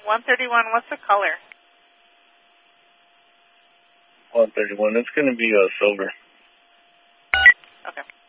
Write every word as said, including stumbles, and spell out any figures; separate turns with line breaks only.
one thirty-one, what's the color?
one thirty-one, it's going to be uh, silver.
Okay.